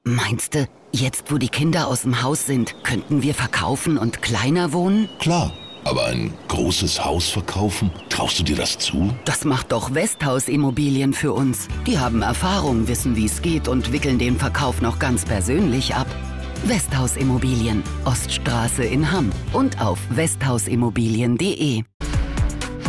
Meinst du, jetzt wo die Kinder aus dem Haus sind, könnten wir verkaufen und kleiner wohnen? Klar, aber ein großes Haus verkaufen? Traust du dir das zu? Das macht doch Westhaus Immobilien für uns. Die haben Erfahrung, wissen, wie es geht und wickeln den Verkauf noch ganz persönlich ab. Westhaus Immobilien, Oststraße in Hamm und auf westhausimmobilien.de.